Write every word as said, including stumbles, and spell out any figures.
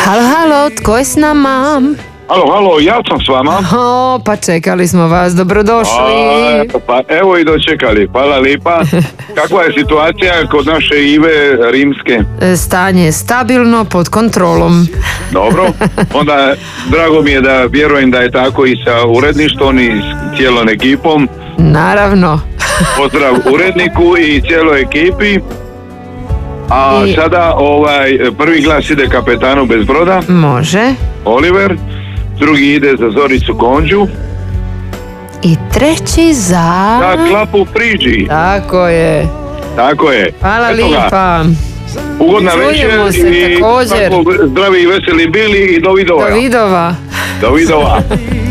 Halo, halo, tko je s nama? Halo, halo, ja sam s vama. O, pa čekali smo vas, dobrodošli. A, pa evo i dočekali, hvala lipa. Kakva je situacija kod naše Ive Rimske? Stanje je stabilno, pod kontrolom. Dobro, onda drago mi je da vjerujem da je tako i sa uredništvom i s cijelom ekipom. Naravno. Pozdrav uredniku i cijeloj ekipi. A I... sada ovaj prvi glas ide kapetanu bez broda. Može. Oliver. Drugi ide za Zoricu Konđu. I treći za... Za Klapu Priđi. Tako je. Tako je. Hvala Eto lipa. Ugodna večer i zdravi i veseli bili i do vidova. Do vidova. Do vidova.